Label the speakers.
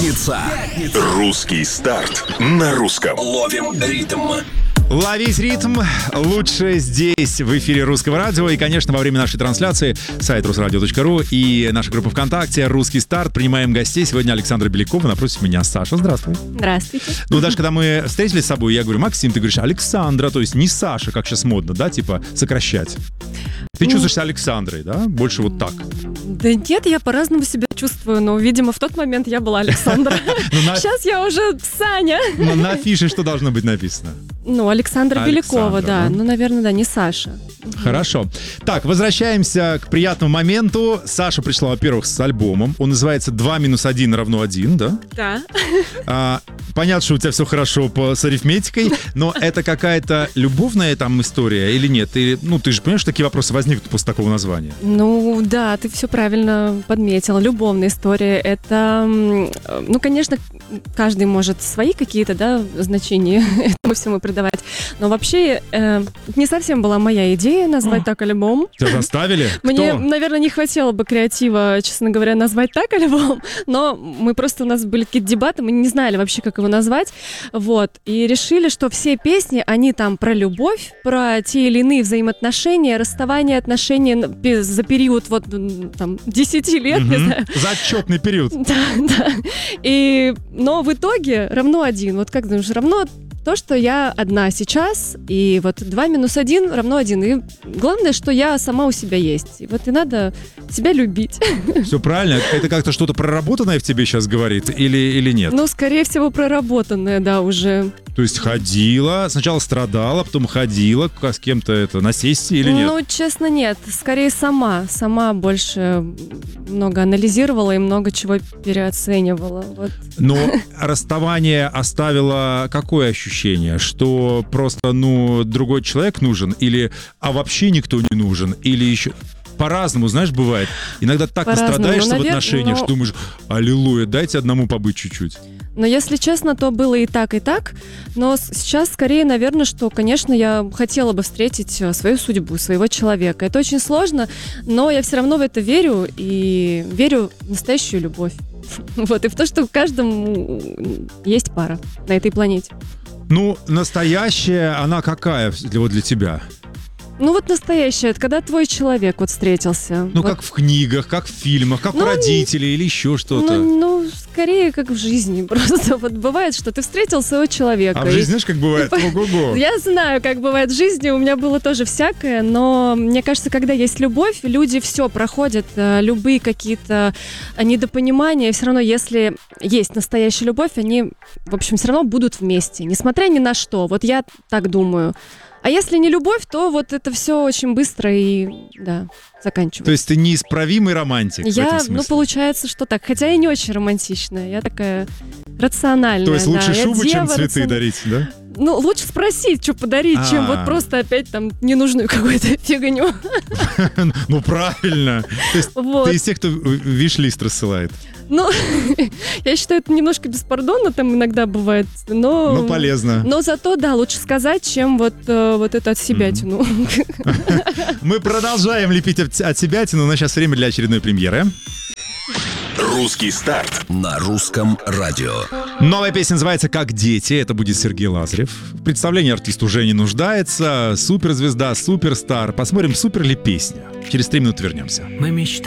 Speaker 1: Пятница. Русский старт на русском. Ловим ритм.
Speaker 2: Ловить ритм лучше здесь, в эфире Русского радио. И, конечно, во время нашей трансляции сайт rusradio.ru и наша группа ВКонтакте «Русский старт». Принимаем гостей. Сегодня Александра Белякова, напротив меня Саша. Здравствуй.
Speaker 3: Здравствуйте.
Speaker 2: Ну, даже когда мы встретились с собой, я говорю: Максим, ты говоришь Александра, то есть не Саша, как сейчас модно, да, типа сокращать. Ты чувствуешь себя Александрой, да? Больше вот так.
Speaker 3: Да нет, я по-разному себя чувствую, но, видимо, в тот момент я была Александра. Сейчас я уже Саня.
Speaker 2: На афише что должно быть написано?
Speaker 3: Ну, Александра Белякова, да. Ну, наверное, да, не Саша.
Speaker 2: Хорошо. Так, возвращаемся к приятному моменту. Саша пришла, во-первых, с альбомом. Он называется «2 минус 1 равно 1», да?
Speaker 3: Да.
Speaker 2: Понятно, что у тебя все хорошо с арифметикой, но это какая-то любовная там история или нет? Ну, ты же понимаешь, что такие вопросы возникнут после такого названия?
Speaker 3: Ну, да, ты все правильно подметила. Любовная история — это, ну, конечно, каждый может свои какие-то, да, значения этому всему придавать. Но вообще, не совсем была моя идея назвать так альбом.
Speaker 2: Тебя заставили?
Speaker 3: Мне, наверное, не хватило бы креатива, честно говоря, назвать так альбом, но у нас были какие-то дебаты, мы не знали вообще, как его назвать, вот, и решили, что все песни, они там про любовь, про те или иные взаимоотношения, расставание отношений за период вот там 10 лет, не знаю.
Speaker 2: За отчетный период.
Speaker 3: Да. Но в итоге равно 1. Вот как думаешь, равно то, что я одна сейчас, и вот 2 минус 1 равно 1. И главное, что я сама у себя есть. И вот и надо себя любить.
Speaker 2: Все правильно. Это как-то что-то проработанное в тебе сейчас говорит или нет?
Speaker 3: Ну, скорее всего, проработанное, да, уже.
Speaker 2: То есть ходила, сначала страдала, потом ходила с кем-то на сессии или нет?
Speaker 3: Ну, честно, нет. Скорее сама. Сама больше много анализировала и много чего переоценивала. Вот.
Speaker 2: Но расставание оставило какое ощущение? Что просто, другой человек нужен? Или вообще никто не нужен? Или еще... По-разному, знаешь, бывает. Иногда так настрадаешься в отношениях, что думаешь: аллилуйя, дайте одному побыть чуть-чуть.
Speaker 3: Но если честно, то было и так, и так. Но сейчас скорее, наверное, что, конечно, я хотела бы встретить свою судьбу, своего человека. Это очень сложно, но я все равно в это верю и верю в настоящую любовь. Вот, и в то, что в каждом есть пара на этой планете.
Speaker 2: Ну, настоящая, она какая для тебя?
Speaker 3: Ну вот настоящее, это когда твой человек вот встретился.
Speaker 2: Ну вот. Как в книгах, как в фильмах, как у родителей или еще что-то.
Speaker 3: Ну, скорее как в жизни просто. Вот бывает, что ты встретил своего человека.
Speaker 2: А в жизни знаешь, как бывает? Ого-го.
Speaker 3: Я знаю, как бывает в жизни, у меня было тоже всякое, но мне кажется, когда есть любовь, люди все проходят, любые какие-то недопонимания, все равно, если есть настоящая любовь, они, в общем, все равно будут вместе, несмотря ни на что. Вот я так думаю. А если не любовь, то вот это все очень быстро и, да, заканчивается.
Speaker 2: То есть ты неисправимый романтик в этом смысле?
Speaker 3: Получается, что так. Хотя я не очень романтичная, я такая рациональная.
Speaker 2: То есть лучше шубу, чем цветы дарить, да?
Speaker 3: Ну, лучше спросить, что подарить, чем вот просто опять там ненужную какую-то фигню.
Speaker 2: Ну, правильно. То есть ты из тех, кто виш-лист рассылает?
Speaker 3: Ну, я считаю, это немножко беспардонно там иногда бывает, но...
Speaker 2: Ну, полезно.
Speaker 3: Но зато, да, лучше сказать, чем вот это от себя тяну.
Speaker 2: Мы продолжаем лепить от себя тяну, но сейчас время для очередной премьеры.
Speaker 1: Русский старт на русском радио.
Speaker 2: Новая песня называется «Как дети». Это будет Сергей Лазарев. В представлении артист уже не нуждается. Суперзвезда, суперстар. Посмотрим, супер ли песня. Через 3 минуты вернемся.
Speaker 4: Мы мечтаем